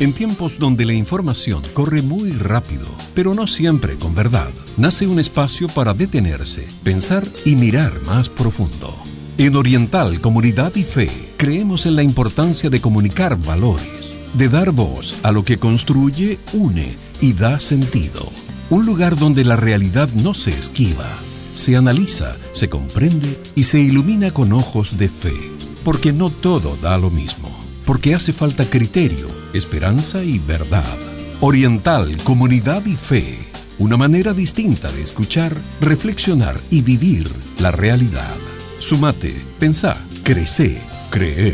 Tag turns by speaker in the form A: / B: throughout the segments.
A: En tiempos donde la información corre muy rápido, pero no siempre con verdad, nace un espacio para detenerse, pensar y mirar más profundo. En Oriental Comunidad y Fe, creemos en la importancia de comunicar valores, de dar voz a lo que construye, une y da sentido. Un lugar donde la realidad no se esquiva, se analiza, se comprende y se ilumina con ojos de fe. Porque no todo da lo mismo. Porque hace falta criterio, esperanza y verdad. Oriental, Comunidad y Fe. Una manera distinta de escuchar, reflexionar y vivir la realidad. Sumate, pensá, crecé, cree.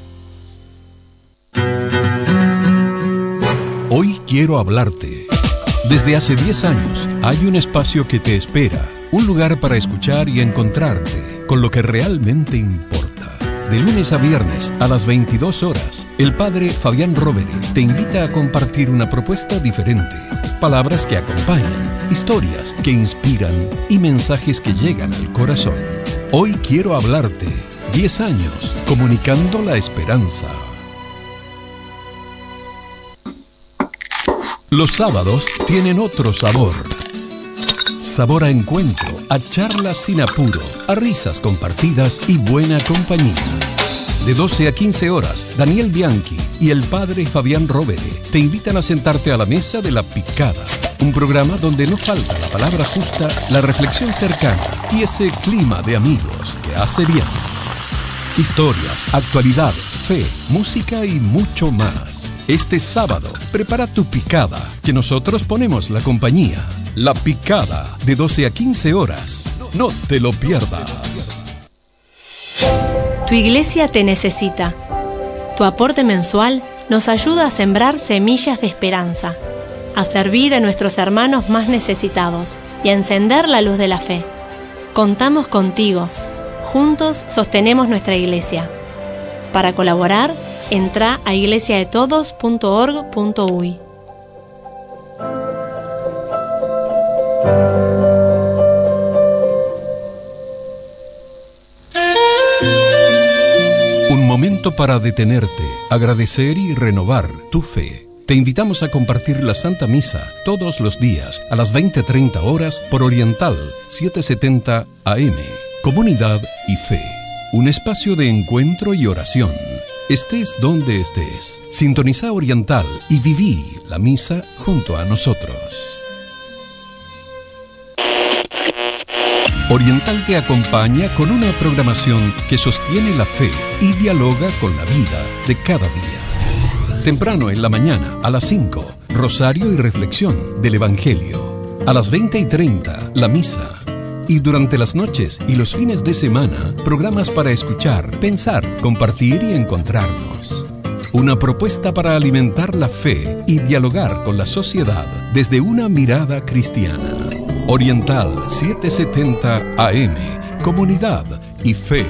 A: Hoy quiero hablarte. Desde hace 10 años hay un espacio que te espera, un lugar para escuchar y encontrarte con lo que realmente importa. De lunes a viernes a las 22 horas, el padre Fabián Rovere te invita a compartir una propuesta diferente. Palabras que acompañan, historias que inspiran y mensajes que llegan al corazón. Hoy quiero hablarte. 10 años comunicando la esperanza. Los sábados tienen otro sabor. Sabor a encuentro, a charlas sin apuro, a risas compartidas y buena compañía. De 12 a 15 horas, Daniel Bianchi y el padre Fabián Rovere te invitan a sentarte a la mesa de La Picada. Un programa donde no falta la palabra justa, la reflexión cercana y ese clima de amigos que hace bien. Historias, actualidad, fe, música y mucho más. Este sábado, prepara tu picada, que nosotros ponemos la compañía. La Picada, de 12 a 15 horas. No te lo pierdas.
B: Tu iglesia te necesita. Tu aporte mensual nos ayuda a sembrar semillas de esperanza, a servir a nuestros hermanos más necesitados y a encender la luz de la fe. Contamos contigo. Juntos sostenemos nuestra iglesia. Para colaborar, entra a iglesiadetodos.org.uy.
A: Un momento para detenerte, agradecer y renovar tu fe. Te invitamos a compartir la Santa Misa todos los días a las 20:30 horas por Oriental 770 AM. Comunidad y Fe. Un espacio de encuentro y oración. Estés donde estés. Sintoniza Oriental y viví la misa junto a nosotros. Oriental te acompaña con una programación que sostiene la fe y dialoga con la vida de cada día. Temprano en la mañana, a las 5, rosario y reflexión del Evangelio. A las 20:30, la misa. Y durante las noches y los fines de semana, programas para escuchar, pensar, compartir y encontrarnos. Una propuesta para alimentar la fe y dialogar con la sociedad desde una mirada cristiana. Oriental 770 AM, Comunidad y Fe.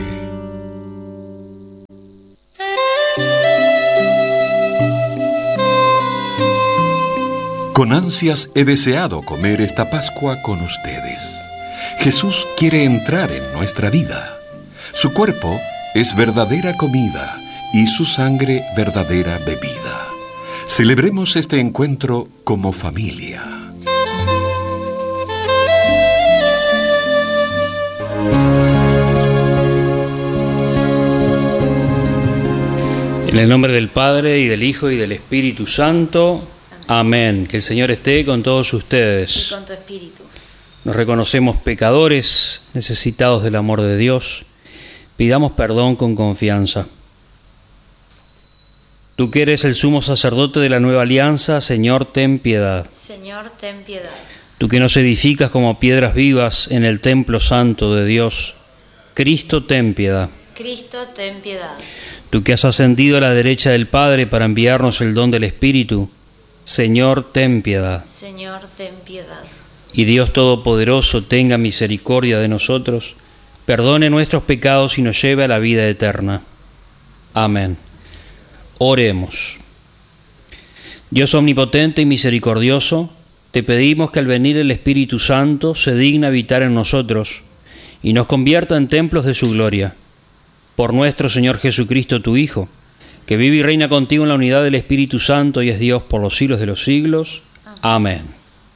A: Con ansias he deseado comer esta Pascua con ustedes. Jesús quiere entrar en nuestra vida. Su cuerpo es verdadera comida y su sangre verdadera bebida. Celebremos este encuentro como familia.
C: En el nombre del Padre, y del Hijo, y del Espíritu Santo. Amén. Que el Señor esté con todos ustedes.
D: Y con tu espíritu.
C: Nos reconocemos pecadores, necesitados del amor de Dios. Pidamos perdón con confianza. Tú que eres el sumo sacerdote de la nueva alianza, Señor, ten piedad.
D: Señor, ten piedad.
C: Tú que nos edificas como piedras vivas en el templo santo de Dios, Cristo, ten piedad.
D: Cristo, ten piedad.
C: Tú que has ascendido a la derecha del Padre para enviarnos el don del Espíritu, Señor, ten piedad.
D: Señor, ten piedad.
C: Y Dios Todopoderoso tenga misericordia de nosotros, perdone nuestros pecados y nos lleve a la vida eterna. Amén. Oremos. Dios omnipotente y misericordioso, te pedimos que al venir el Espíritu Santo se digna habitar en nosotros y nos convierta en templos de su gloria. Por nuestro Señor Jesucristo, tu Hijo, que vive y reina contigo en la unidad del Espíritu Santo y es Dios por los siglos de los siglos. Amén.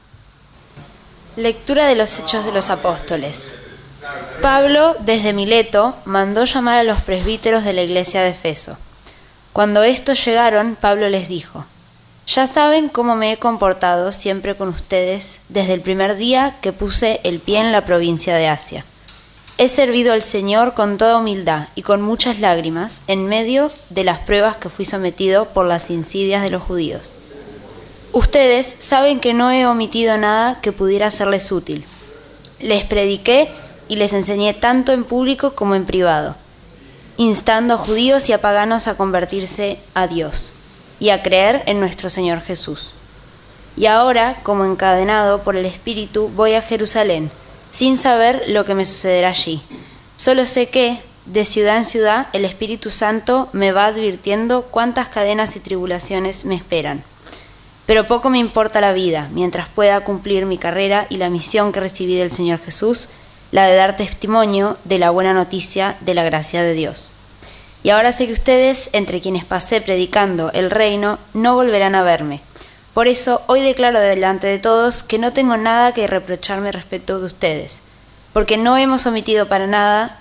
E: Lectura de los Hechos de los Apóstoles. Pablo, desde Mileto, mandó llamar a los presbíteros de la iglesia de Efeso. Cuando estos llegaron, Pablo les dijo: «Ya saben cómo me he comportado siempre con ustedes desde el primer día que puse el pie en la provincia de Asia. He servido al Señor con toda humildad y con muchas lágrimas en medio de las pruebas que fui sometido por las insidias de los judíos. Ustedes saben que no he omitido nada que pudiera serles útil. Les prediqué y les enseñé tanto en público como en privado, instando a judíos y a paganos a convertirse a Dios y a creer en nuestro Señor Jesús. Y ahora, como encadenado por el Espíritu, voy a Jerusalén, sin saber lo que me sucederá allí. Solo sé que, de ciudad en ciudad, el Espíritu Santo me va advirtiendo cuántas cadenas y tribulaciones me esperan. Pero poco me importa la vida, mientras pueda cumplir mi carrera y la misión que recibí del Señor Jesús, la de dar testimonio de la buena noticia de la gracia de Dios. Y ahora sé que ustedes, entre quienes pasé predicando el reino, no volverán a verme. Por eso hoy declaro delante de todos que no tengo nada que reprocharme respecto de ustedes, porque no hemos omitido para nada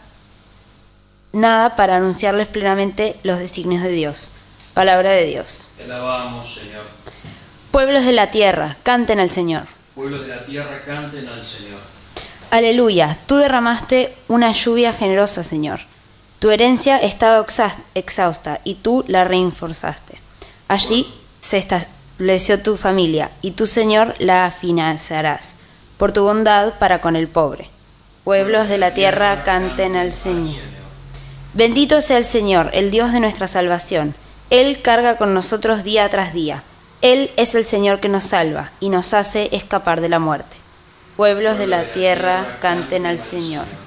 E: para anunciarles plenamente los designios de Dios». Palabra de Dios.
C: Te alabamos, Señor.
E: Pueblos de la tierra, canten al Señor.
C: Pueblos de la tierra, canten al Señor.
E: Aleluya, tú derramaste una lluvia generosa, Señor. Tu herencia estaba exhausta y tú la reenforzaste. Allí se estableció tu familia y tú, Señor, la afianzarás por tu bondad para con el pobre. Pueblos de la tierra, canten al Señor. Bendito sea el Señor, el Dios de nuestra salvación. Él carga con nosotros día tras día. Él es el Señor que nos salva y nos hace escapar de la muerte. Pueblos de la tierra, canten al Señor.